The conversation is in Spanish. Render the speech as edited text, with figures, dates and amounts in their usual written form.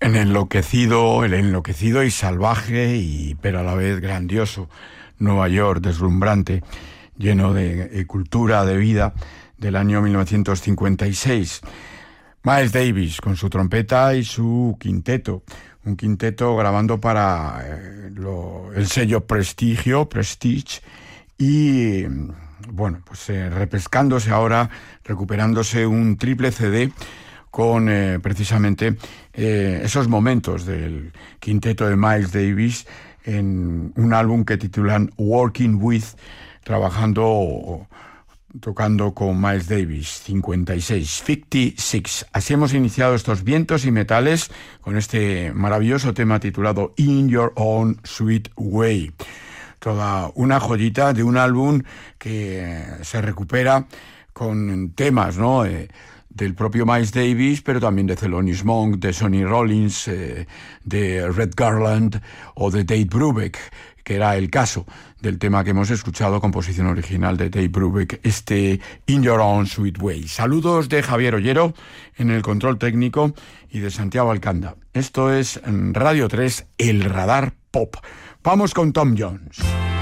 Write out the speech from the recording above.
el enloquecido y salvaje, pero a la vez grandioso Nueva York, deslumbrante, lleno de cultura, de vida, del año 1956. Miles Davis con su trompeta y su quinteto, un quinteto grabando para el sello Prestige, y bueno, pues repescándose ahora, recuperándose un triple CD con precisamente esos momentos del quinteto de Miles Davis en un álbum que titulan Working With, tocando con Miles Davis, 56. Así hemos iniciado estos vientos y metales con este maravilloso tema titulado In Your Own Sweet Way. Toda una joyita de un álbum que se recupera con temas, ¿no?, del propio Miles Davis, pero también de Thelonious Monk, de Sonny Rollins, de Red Garland o de Dave Brubeck, que era el caso del tema que hemos escuchado, composición original de Dave Brubeck, este In Your Own Sweet Way. Saludos de Javier Ollero en el control técnico y de Santiago Alcanda. Esto es Radio 3, el Radar Pop. Vamos con Tom Jones.